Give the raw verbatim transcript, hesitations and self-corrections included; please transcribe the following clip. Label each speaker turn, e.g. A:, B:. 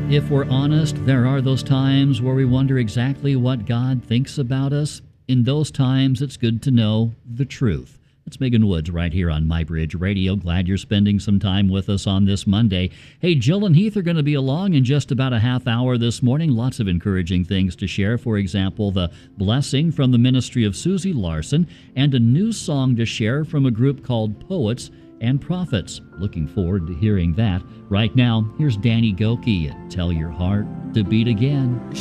A: If we're honest, there are those times where we wonder exactly what God thinks about us. In those times, it's good to know the truth. It's Megan Woods right here on MyBridge Radio. Glad you're spending some time with us on this Monday. Hey, Jill and Heath are going to be along in just about a half hour this morning. Lots of encouraging things to share. For example, the blessing from the ministry of Susie Larson and a new song to share from a group called Poets and Prophets. Looking forward to hearing that. Right now, here's Danny Gokey and Tell Your Heart to Beat Again.